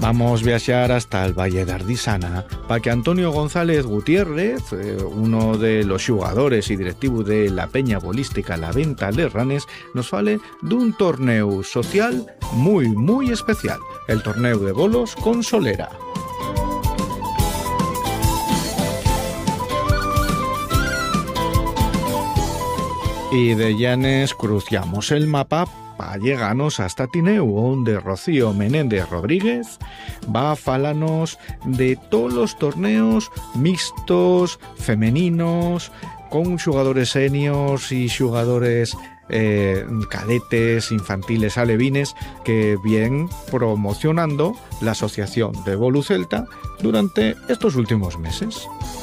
Vamos a viajar hasta el Valle de Ardisana para que Antonio González Gutiérrez, uno de los jugadores y directivos de la Peña Bolística La Venta Les Ranes, nos fale de un torneo social muy especial, el torneo de bolos con solera. Y de Llanes cruciamos el mapa para llegarnos hasta Tineu, donde Rocío Menéndez Rodríguez va a falarnos de todos los torneos mixtos, femeninos, con jugadores seniors y jugadores cadetes, infantiles, alevines, que vienen promocionando la Asociación de Bolu Celta durante estos últimos meses.